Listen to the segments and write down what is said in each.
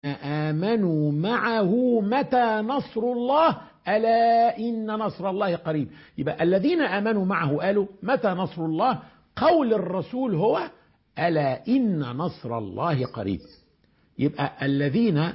آمنوا معه متى نصر الله ألا إن نصر الله قريب. يبقى الذين آمنوا معه قالوا متى نصر الله، قول الرسول هو ألا إن نصر الله قريب. يبقى الذين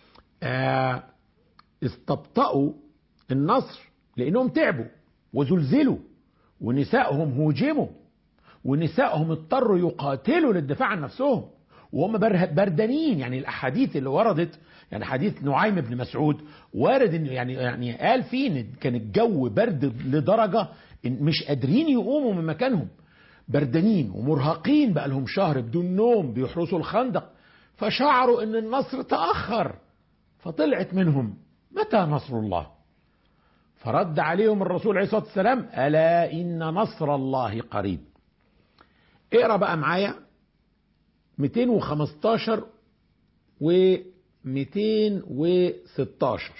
استبطأوا النصر لأنهم تعبوا وزلزلوا ونسائهم هوجموا ونسائهم اضطروا يقاتلوا للدفاع عن نفسهم وهم بردانين. يعني الأحاديث اللي وردت، يعني حديث نعيم بن مسعود وارد إن يعني قال فيه إن كان الجو برد لدرجة إن مش قادرين يقوموا من مكانهم، بردانين ومرهقين، بقى لهم شهر بدون نوم بيحرسوا الخندق، فشعروا إن النصر تأخر، فطلعت منهم متى نصر الله؟ فرد عليهم الرسول عليه الصلاة والسلام ألا إن نصر الله قريب. اقرأ بقى معايا 215 و 216.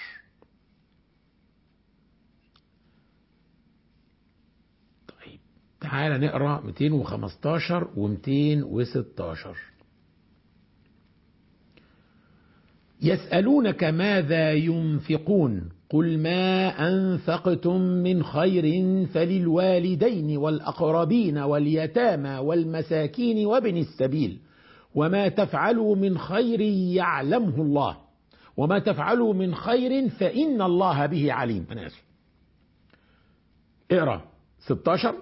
طيب تعالى نقرأ 215 و 216. يسألونك ماذا ينفقون قل ما أنفقتم من خير فللوالدين والأقربين واليتامى والمساكين وابن السبيل وما تفعلوا من خير يعلمه الله وما تفعلوا من خير فإن الله به عليم. أنا آسف. اقرأ 16.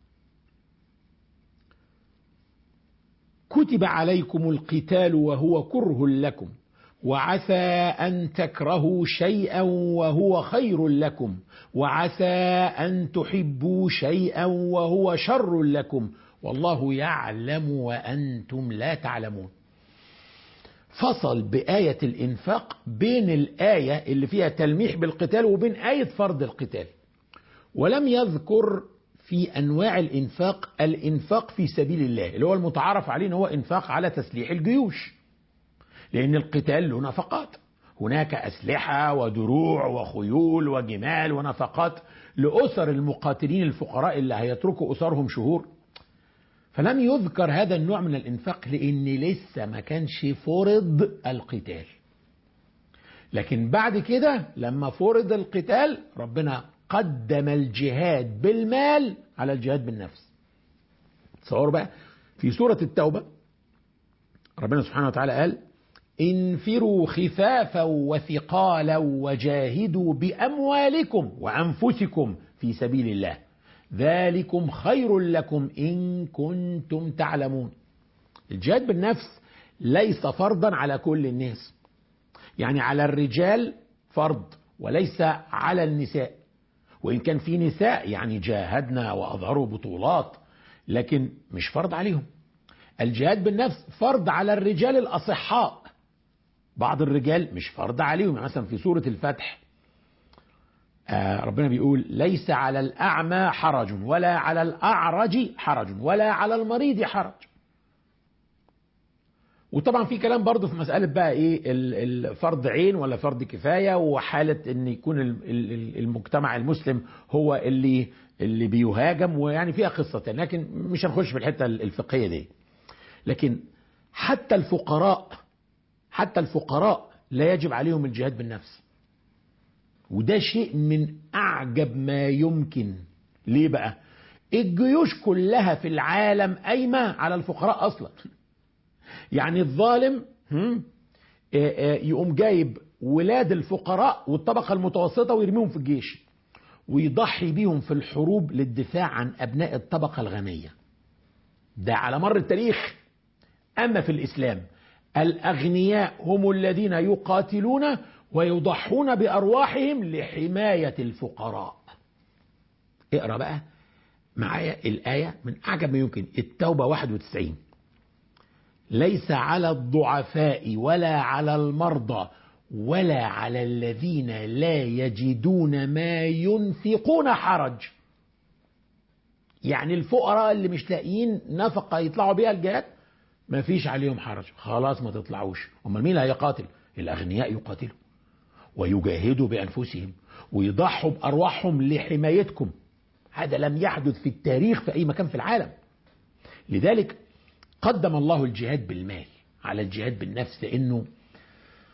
كتب عليكم القتال وهو كره لكم وعسى أن تكرهوا شيئا وهو خير لكم وعسى أن تحبوا شيئا وهو شر لكم والله يعلم وأنتم لا تعلمون. فصل بآية الإنفاق بين الآية اللي فيها تلميح بالقتال وبين آية فرض القتال، ولم يذكر في أنواع الإنفاق في سبيل الله اللي هو المتعارف عليه إن هو إنفاق على تسليح الجيوش، لأن القتال له نفقات، هناك أسلحة ودروع وخيول وجمال ونفقات لأسر المقاتلين الفقراء اللي هيتركوا أسرهم شهور. فلم يذكر هذا النوع من الإنفاق لأن لسه ما كانش فرض القتال، لكن بعد كده لما فرض القتال ربنا قدم الجهاد بالمال على الجهاد بالنفس. تصور بقى في سورة التوبة ربنا سبحانه وتعالى قال انفروا خفافا وثقالا وجاهدوا بأموالكم وأنفسكم في سبيل الله ذلكم خير لكم إن كنتم تعلمون. الجهاد بالنفس ليس فرضا على كل الناس، يعني على الرجال فرض وليس على النساء، وإن كان في نساء يعني جاهدنا وأظهروا بطولات لكن مش فرض عليهم. الجهاد بالنفس فرض على الرجال الأصحاء، بعض الرجال مش فرض عليهم. يعني مثلا في سورة الفتح ربنا بيقول ليس على الأعمى حرج ولا على الأعرج حرج ولا على المريض حرج. وطبعا في كلام برضو في مسألة بقى ايه الفرض عين ولا فرض كفاية، وحالة ان يكون المجتمع المسلم هو اللي بيهاجم، ويعني فيها قصة، لكن مش هنخش في الحتة الفقهية دي. لكن حتى الفقراء لا يجب عليهم الجهاد بالنفس، وده شيء من أعجب ما يمكن. ليه بقى؟ الجيوش كلها في العالم قايمة على الفقراء أصلا. يعني الظالم يقوم جايب ولاد الفقراء والطبقة المتوسطة ويرميهم في الجيش ويضحي بيهم في الحروب للدفاع عن أبناء الطبقة الغنية. ده على مر التاريخ. أما في الإسلام الأغنياء هم الذين يقاتلون ويضحون بأرواحهم لحماية الفقراء. اقرأ بقى معايا الآية من أعجب ما يمكن، التوبة 91. ليس على الضعفاء ولا على المرضى ولا على الذين لا يجدون ما ينفقون حرج. يعني الفقراء اللي مش لاقيين نفقة يطلعوا بيها الجهاد ما فيش عليهم حرج، خلاص ما تطلعوش. امال مين اللي هيقاتل؟ الأغنياء يقاتلوا ويجاهدوا بأنفسهم ويضحوا بأرواحهم لحمايتكم. هذا لم يحدث في التاريخ في أي مكان في العالم. لذلك قدم الله الجهاد بالمال على الجهاد بالنفس، لأنه